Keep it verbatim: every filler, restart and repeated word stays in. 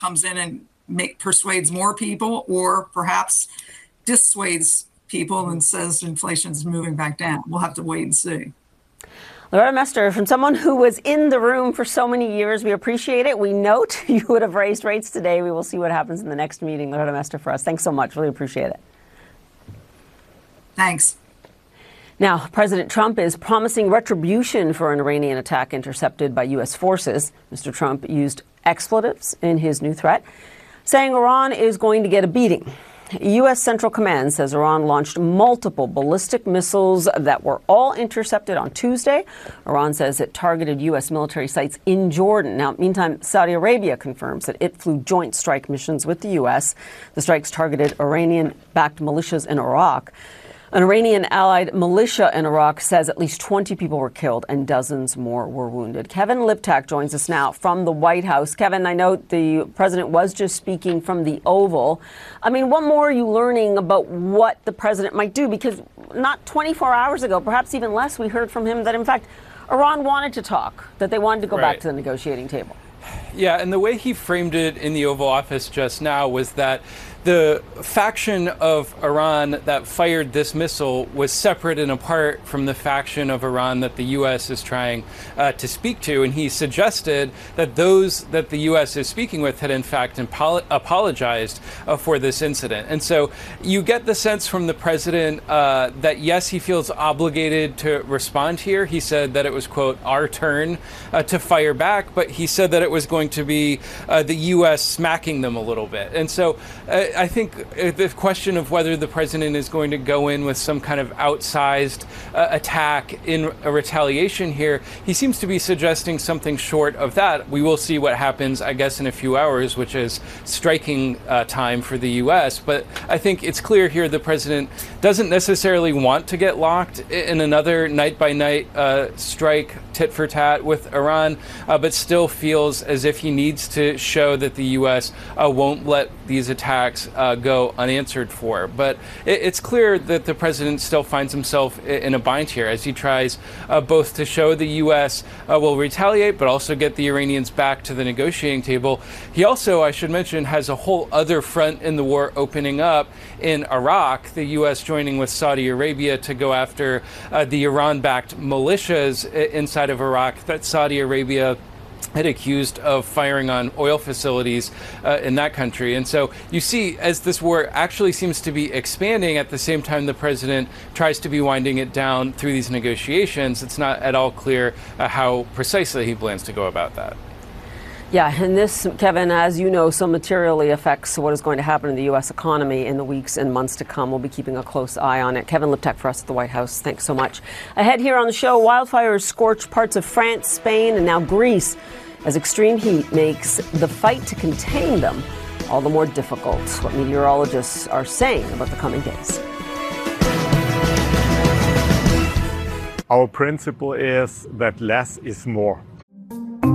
comes in and make persuades more people, or perhaps dissuades people and says inflation is moving back down. We'll have to wait and see. Loretta Mester, from someone who was in the room for so many years, we appreciate it. We note you would have raised rates today. We will see what happens in the next meeting. Loretta Mester for us. Thanks so much. Really appreciate it. Thanks. Now, President Trump is promising retribution for an Iranian attack intercepted by U S forces. Mister Trump used expletives in his new threat, saying Iran is going to get a beating. U S Central Command says Iran launched multiple ballistic missiles that were all intercepted on Tuesday. Iran says it targeted U S military sites in Jordan. Now, meantime, Saudi Arabia confirms that it flew joint strike missions with the U S. The strikes targeted Iranian-backed militias in Iraq. An Iranian-allied militia in Iraq says at least twenty people were killed and dozens more were wounded. Kevin Liptak joins us now from the White House. Kevin, I know the president was just speaking from the Oval. I mean, what more are you learning about what the president might do? Because not twenty-four hours ago, perhaps even less, we heard from him that, in fact, Iran wanted to talk, that they wanted to go right. back to the negotiating table. Yeah, and the way he framed it in the Oval Office just now was that the faction of Iran that fired this missile was separate and apart from the faction of Iran that the U S is trying uh, to speak to. And he suggested that those that the U S is speaking with had in fact impo- apologized uh, for this incident. And so you get the sense from the president uh, that, yes, he feels obligated to respond here. He said that it was, quote, our turn uh, to fire back, but he said that it was going to be uh, the U S smacking them a little bit. And so uh, I think the question of whether the president is going to go in with some kind of outsized uh, attack in a retaliation here, he seems to be suggesting something short of that. We will see what happens, I guess, in a few hours, which is striking uh, time for the U S. But I think it's clear here the president doesn't necessarily want to get locked in another night-by-night uh, strike, tit for tat with Iran, uh, but still feels as if he needs to show that the U S uh, won't let these attacks uh, go unanswered for. But it, it's clear that the president still finds himself in a bind here as he tries uh, both to show the U S uh, will retaliate, but also get the Iranians back to the negotiating table. He also, I should mention, has a whole other front in the war opening up in Iraq, the U S joining with Saudi Arabia to go after uh, the Iran-backed militias inside of Iraq that Saudi Arabia had accused of firing on oil facilities uh, in that country. And so you see, as this war actually seems to be expanding, at the same time the president tries to be winding it down through these negotiations, it's not at all clear uh, how precisely he plans to go about that. Yeah, and this, Kevin, as you know, so materially affects what is going to happen in the U S economy in the weeks and months to come. We'll be keeping a close eye on it. Kevin Liptak for us at the White House. Thanks so much. Ahead here on the show, wildfires scorch parts of France, Spain, and now Greece as extreme heat makes the fight to contain them all the more difficult. What meteorologists are saying about the coming days. Our principle is that less is more.